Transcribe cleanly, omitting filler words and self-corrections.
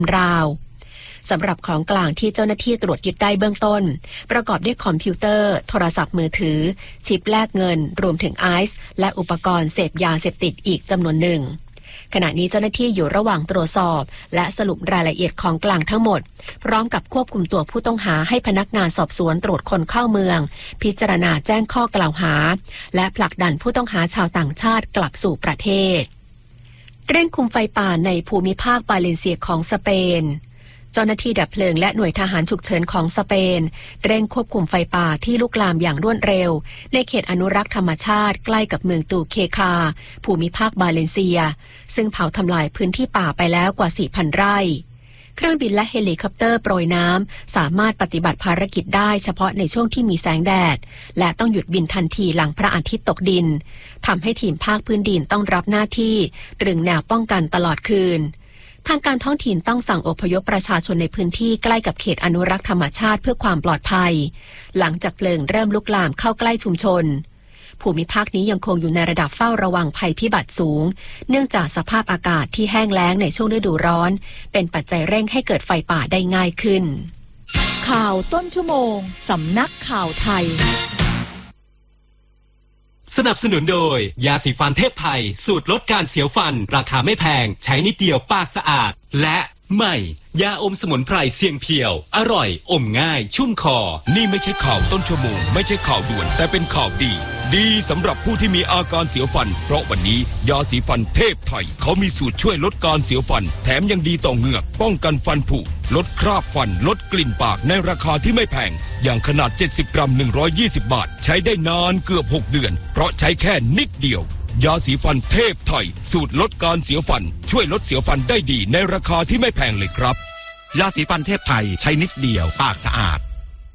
ราวสำหรับของกลางที่เจ้าหน้าที่ตรวจยึดได้เบื้องต้นประกอบด้วยคอมพิวเตอร์โทรศัพท์มือถือชิปแลกเงินรวมถึงไอซ์และอุปกรณ์เสพยาเสพติดอีกจำนวนหนึ่งขณะนี้เจ้าหน้าที่อยู่ระหว่างตรวจสอบและสรุปรายละเอียดของกลางทั้งหมดพร้อมกับควบคุมตัวผู้ต้องหาให้พนักงานสอบสวนตรวจคนเข้าเมืองพิจารณาแจ้งข้อกล่าวหาและผลักดันผู้ต้องหาชาวต่างชาติกลับสู่ประเทศเร่งคุมไฟป่าในภูมิภาคบาเลนเซียของสเปนเจ้าหน้าที่ดับเพลิงและหน่วยทหารฉุกเฉินของสเปนเร่งควบคุมไฟป่าที่ลุกลามอย่างรวดเร็วในเขตอนุรักษ์ธรรมชาติใกล้กับเมืองตูเคคาภูมิภาคบาเลนเซียซึ่งเผาทำลายพื้นที่ป่าไปแล้วกว่า 4,000 ไร่เครื่องบินและเฮลิคอปเตอร์โปรยน้ำสามารถปฏิบัติภารกิจได้เฉพาะในช่วงที่มีแสงแดดและต้องหยุดบินทันทีหลังพระอาทิตย์ตกดินทำให้ทีมภาคพื้นดินต้องรับหน้าที่ตรึงแนวป้องกันตลอดคืนทางการท้องถิ่นต้องสั่งอพยพประชาชนในพื้นที่ใกล้กับเขตอนุรักษ์ธรรมชาติเพื่อความปลอดภัยหลังจากเพลิงเริ่มลุกลามเข้าใกล้ชุมชนภูมิภาคนี้ยังคงอยู่ในระดับเฝ้าระวังภัยพิบัติสูงเนื่องจากสภาพอากาศที่แห้งแล้งในช่วงฤดูร้อนเป็นปัจจัยเร่งให้เกิดไฟป่าได้ง่ายขึ้นข่าวต้นชั่วโมงสำนักข่าวไทยสนับสนุนโดยยาสีฟันเทพไทยสูตรลดการเสียวฟันราคาไม่แพงใช้นิดเดียวปากสะอาดและใหม่ยาอมสมุนไพรเสียงเพียวอร่อยอมง่ายชุ่มคอนี่ไม่ใช่ข่าวต้นชั่วโมงไม่ใช่ข่าวด่วนแต่เป็นข่าวดีสำหรับผู้ที่มีอาการเสียวฟันเพราะวันนี้ยาสีฟันเทพไทยเขามีสูตรช่วยลดการเสียวฟันแถมยังดีต่อเหงือกป้องกันฟันผุลดคราบฟันลดกลิ่นปากในราคาที่ไม่แพงอย่างขนาด70 กรัม120 บาทใช้ได้นานเกือบ6 เดือนเพราะใช้แค่นิดเดียวยาสีฟันเทพไทยสูตรลดการเสียวฟันช่วยลดเสียวฟันได้ดีในราคาที่ไม่แพงเลยครับยาสีฟันเทพไทยใช้นิดเดียวปากสะอาด